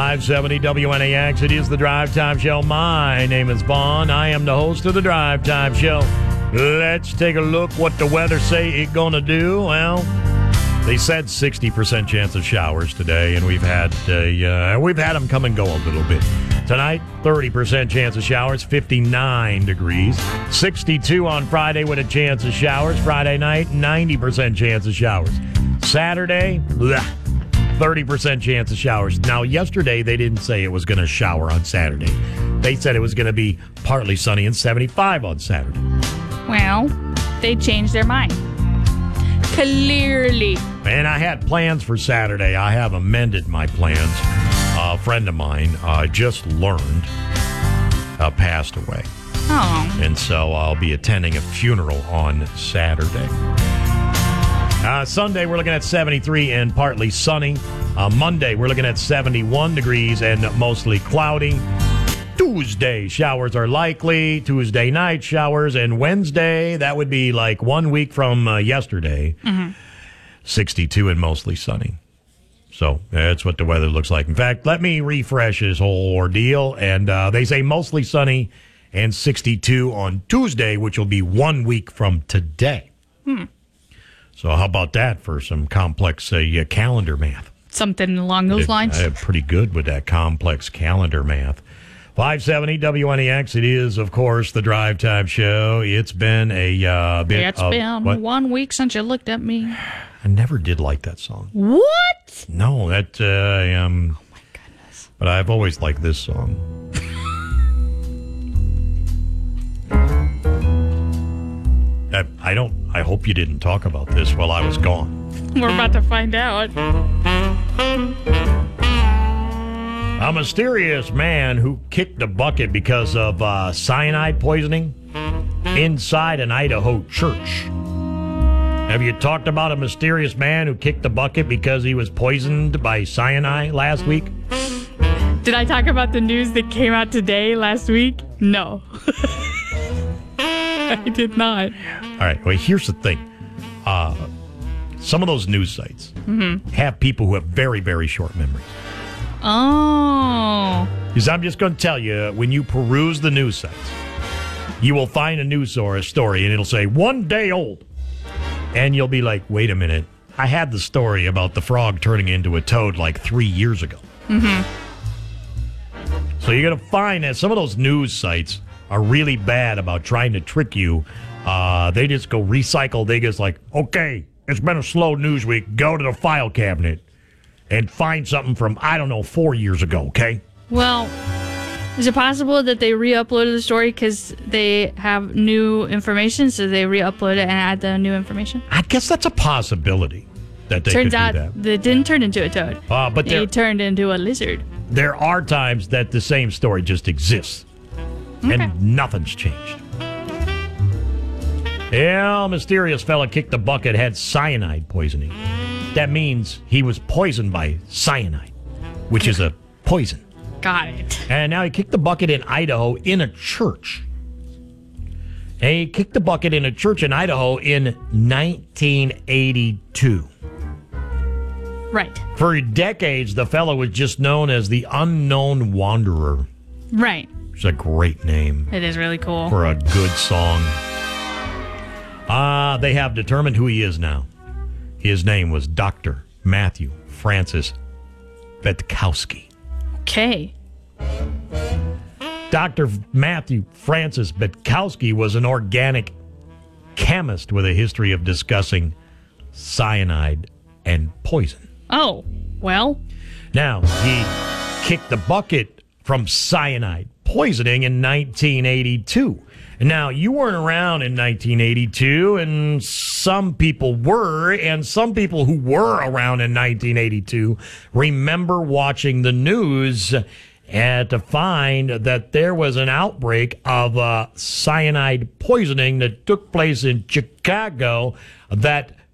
570 WNAX. It is the Drive Time Show. My name is Vaughn. I am the host of the Drive Time Show. Let's take a look what the weather say it gonna do. Well, they said 60% chance of showers today, and we've had them come and go a little bit. Tonight, 30% chance of showers, 59 degrees. 62 on Friday with a chance of showers. Friday night, 90% chance of showers. Saturday, 30% chance of showers. Now, yesterday, they didn't say it was going to shower on Saturday. They said it was going to be partly sunny and 75 on Saturday. Well, they changed their mind. Clearly. And I had plans for Saturday. I have amended my plans. A friend of mine just learned passed away. Oh. And so I'll be attending a funeral on Saturday. Sunday, we're looking at 73 and partly sunny. Monday, we're looking at 71 degrees and mostly cloudy. Tuesday, showers are likely. Tuesday night, showers. And Wednesday, that would be like 1 week from yesterday. 62 and mostly sunny. So that's what the weather looks like. In fact, let me refresh this whole ordeal. And they say mostly sunny and 62 on Tuesday, which will be 1 week from today. So how about that for some complex calendar math? Something along those lines. I'm pretty good with that complex calendar math. 570 WNEX. It is, of course, the Drive Time Show. It's been a bit It's been what? 1 week since you looked at me. I never did like that song. What? No, that Oh, my goodness. But I've always liked this song. I hope you didn't talk about this while I was gone. We're about to find out. A mysterious man who kicked a bucket because of cyanide poisoning inside an Idaho church. Have you talked about a mysterious man who kicked the bucket because he was poisoned by cyanide last week? Did I talk about the news that came out today, last week? No. I did not. All right, well, here's the thing. Some of those news sites have people who have very, very short memories. Oh. Because I'm just going to tell you, when you peruse the news sites, you will find a news story, and it'll say, 1 day old. And you'll be like, wait a minute. I had the story about the frog turning into a toad like 3 years ago. So you're going to find that some of those news sites are really bad about trying to trick you. They just go recycle. They just like, okay, it's been a slow news week. Go to the file cabinet and find something from, 4 years ago, okay? Well, is it possible that they re-uploaded the story because they have new information, so they re-upload it and add the new information? I guess that's a possibility that they Turns could out do that. they didn't turn into a toad. But they turned into a lizard. There are times that the same story just exists. Okay. And nothing's changed. Yeah, a mysterious fella kicked the bucket, had cyanide poisoning. That means he was poisoned by cyanide, which is a poison. Got it. And now he kicked the bucket in Idaho in a church. And he kicked the bucket in a church in Idaho in 1982. Right. For decades, the fellow was just known as the Unknown Wanderer. Right. It's a great name It is really cool. for a good song. They have determined who he is now. His name was Dr. Matthew Francis Betkowski. Okay. Dr. Matthew Francis Betkowski was an organic chemist with a history of discussing cyanide and poison. Oh, well. Now, he kicked the bucket from cyanide poisoning in 1982. Now, you weren't around in 1982, and some people were, and some people who were around in 1982 remember watching the news to find that there was an outbreak of cyanide poisoning that took place in Chicago that